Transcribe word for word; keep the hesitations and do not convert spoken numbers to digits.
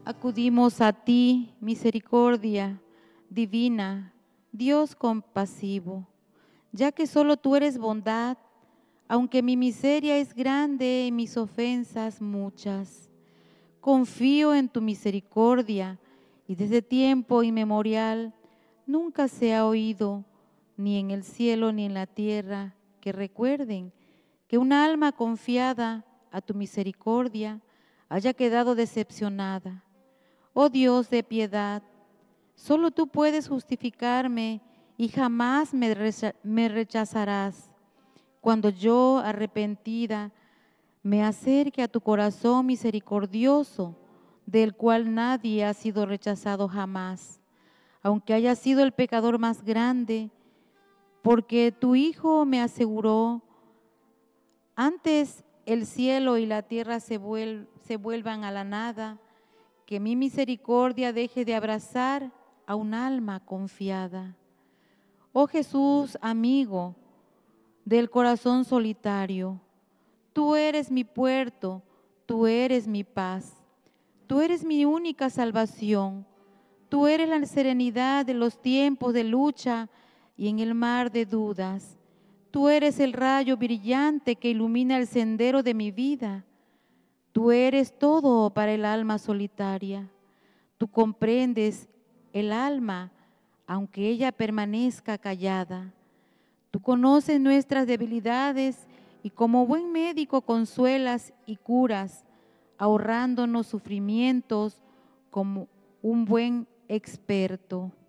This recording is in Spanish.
Acudimos a ti, misericordia divina, Dios compasivo, ya que solo tú eres bondad, aunque mi miseria es grande y mis ofensas muchas. Confío en tu misericordia y desde tiempo inmemorial nunca se ha oído, ni en el cielo ni en la tierra, que recuerden que una alma confiada a tu misericordia haya quedado decepcionada. Oh Dios de piedad, solo tú puedes justificarme y jamás me, recha- me rechazarás. Cuando yo, arrepentida, me acerque a tu corazón misericordioso, del cual nadie ha sido rechazado jamás, aunque haya sido el pecador más grande, porque tu Hijo me aseguró, antes el cielo y la tierra se, vuel- se vuelvan a la nada, que mi misericordia deje de abrazar a un alma confiada. Oh Jesús, amigo del corazón solitario, tú eres mi puerto, tú eres mi paz, tú eres mi única salvación, tú eres la serenidad de los tiempos de lucha y en el mar de dudas. Tú eres el rayo brillante que ilumina el sendero de mi vida. Tú eres todo para el alma solitaria. Tú comprendes el alma, aunque ella permanezca callada. Tú conoces nuestras debilidades y como buen médico consuelas y curas, ahorrándonos sufrimientos como un buen experto.